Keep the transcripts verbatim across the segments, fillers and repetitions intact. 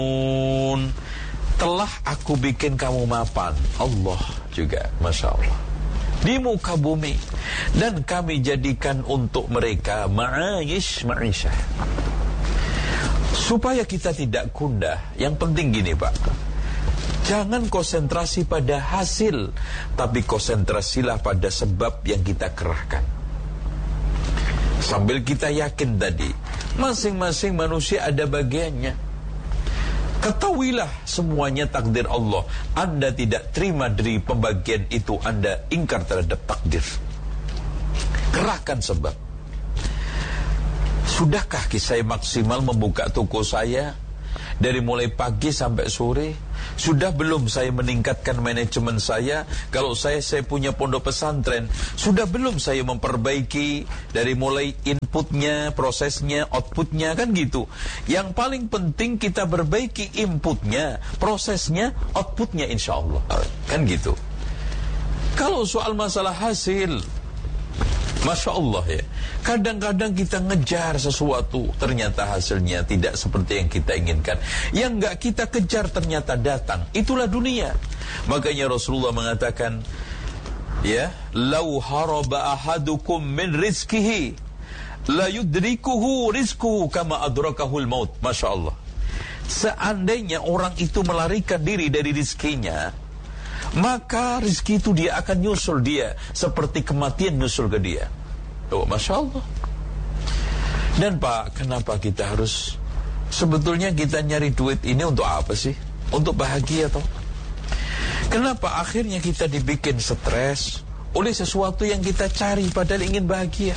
telah aku bikin kamu mapan. Allah juga, Masya Allah, di muka bumi, dan kami jadikan untuk mereka ma'ayish ma'isyah, supaya kita tidak gundah. Yang penting gini Pak, jangan konsentrasi pada hasil, tapi konsentrasilah pada sebab yang kita kerahkan. Sambil kita yakin tadi, masing-masing manusia ada bagiannya. Ketahuilah semuanya takdir Allah. Anda tidak terima dari pembagian itu, Anda ingkar terhadap takdir. Kerahkan sebab. Sudahkah saya maksimal membuka toko saya dari mulai pagi sampai sore? Sudah belum saya meningkatkan manajemen saya? Kalau saya saya punya pondok pesantren, sudah belum saya memperbaiki dari mulai inputnya, prosesnya, outputnya? Kan gitu. Yang paling penting kita perbaiki inputnya, prosesnya, outputnya, insya Allah. Kan gitu. Kalau soal masalah hasil, Masya Allah ya, kadang-kadang kita ngejar sesuatu, ternyata hasilnya tidak seperti yang kita inginkan. Yang enggak kita kejar ternyata datang. Itulah dunia. Makanya Rasulullah mengatakan, ya, lau haraba ahadukum min rizkihi la yudrikuhu rizkuhu kama adrakahul maut. Masya Allah. Seandainya orang itu melarikan diri dari rizkinya, maka rizki itu dia akan nyusul dia seperti kematian nyusul ke dia. Oh, Masya Allah. Dan Pak, kenapa kita harus, sebetulnya kita nyari duit ini untuk apa sih? Untuk bahagia toh? Kenapa akhirnya kita dibikin stres oleh sesuatu yang kita cari padahal ingin bahagia?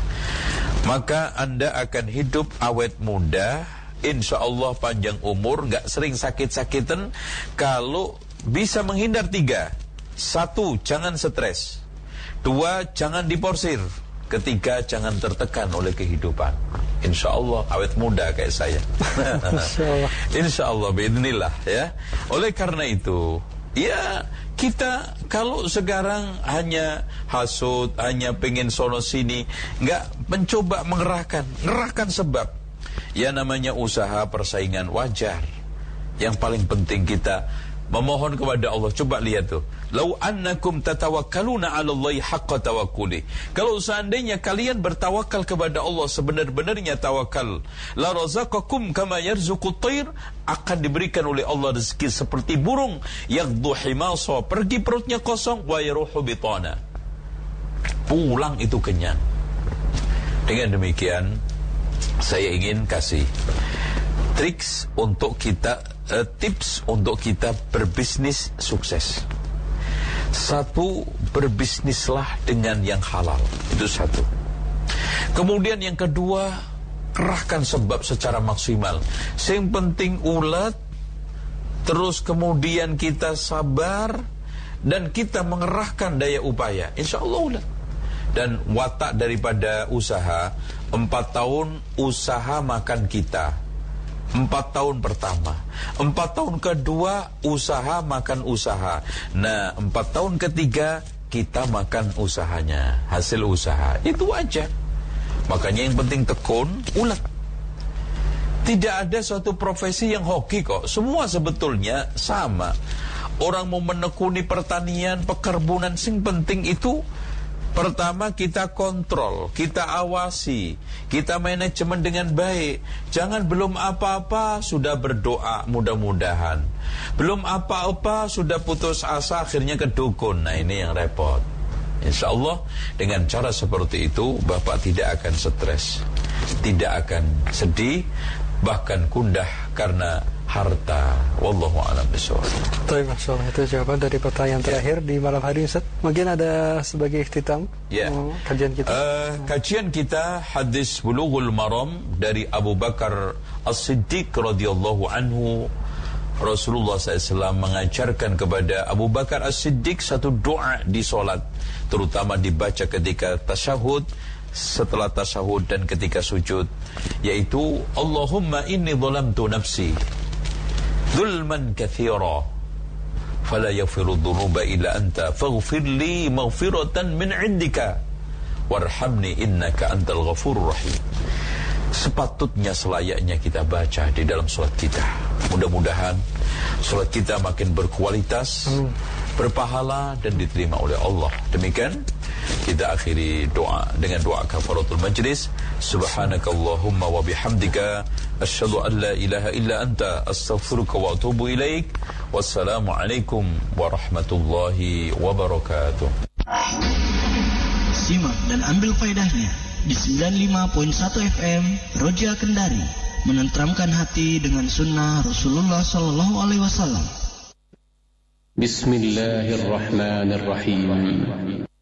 Maka Anda akan hidup awet muda, insya Allah panjang umur, gak sering sakit-sakitan kalau bisa menghindar tiga. Satu, jangan stres. Dua, jangan diporsir. Ketiga, jangan tertekan oleh kehidupan. Insya Allah awet muda kayak saya. Insya Allah. Insya Allah, biidznillah ya. Oleh karena itu, ya kita kalau sekarang hanya hasut, hanya pengen sono sini, nggak mencoba mengerahkan, ngerahkan sebab. Ya namanya usaha persaingan wajar. Yang paling penting kita memohon kepada Allah. Coba lihat tuh, lau annakum tatawakkaluna 'ala Allahi haqqa tawakkuli. Kalau seandainya kalian bertawakal kepada Allah sebenar-benarnya tawakal, la razaqakum kama yarzuqut tayr, akan diberikan oleh Allah rezeki seperti burung yaghdu himasa, pergi perutnya kosong, wa yaruhu bitana, pulang itu kenyang. Dengan demikian saya ingin kasih triks untuk kita, uh, tips untuk kita berbisnis sukses. Satu, berbisnislah dengan yang halal. Itu satu. Kemudian yang kedua, kerahkan sebab secara maksimal. Yang penting ulat, terus kemudian kita sabar, dan kita mengerahkan daya upaya. Insya Allah ulat. Dan watak daripada usaha, empat tahun usaha makan kita. Empat tahun pertama, empat tahun kedua usaha makan usaha. Nah, empat tahun ketiga kita makan usahanya, hasil usaha. Itu aja. Makanya yang penting tekun, ulat. Tidak ada suatu profesi yang hoki kok. Semua sebetulnya sama. Orang mau menekuni pertanian, pekerbunan, sing penting itu pertama kita kontrol, kita awasi, kita manajemen dengan baik. Jangan belum apa-apa sudah berdoa mudah-mudahan, belum apa-apa sudah putus asa akhirnya ke dukun. Nah ini yang repot. Insya Allah dengan cara seperti itu Bapak tidak akan stres, tidak akan sedih, bahkan gundah karena harta. Wallahu a'lam bishawab. Baik, Masya Allah, itu jawaban dari pertanyaan ya. Terakhir di malam hari Ustaz. Mungkin ada sebagai ikhtitam ya. oh, kajian kita. Uh, kajian kita hadis Bulughul Maram dari Abu Bakar As-Siddiq radhiyallahu anhu. Rasulullah sallallahu alaihi wasallam mengajarkan kepada Abu Bakar As-Siddiq satu doa di solat, terutama dibaca ketika tasyahud, setelah tasyahud dan ketika sujud, yaitu Allahumma inni zalamtu nafsi zulman katsira fala yaghfiru dhunuba illa anta faghfir li maghfiratan min 'indika warhamni innaka antal ghafurur rahim. sepatutnya selayaknya kita baca di dalam sholat kita. Mudah-mudahan sholat kita makin berkualitas, hmm. berpahala dan diterima oleh Allah. Demikian kita akhiri doa dengan doa kafaratul majlis. Subhanakallahumma wa bihamdika asyhadu an la ilaha illa anta astaghfiruka wa atubu ilaik. Wassalamualaikum warahmatullahi wabarakatuh. Simak dan ambil faedahnya di sembilan puluh lima koma satu F M Roja Kendari, menenteramkan hati dengan sunnah Rasulullah sallallahu alaihi wasallam. Bismillahirrahmanirrahim.